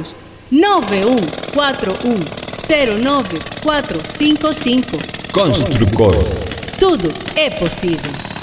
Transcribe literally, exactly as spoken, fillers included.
Contáctanos nove um quatro um zero nove quatro cinco cinco. Construcor. Tudo é possível.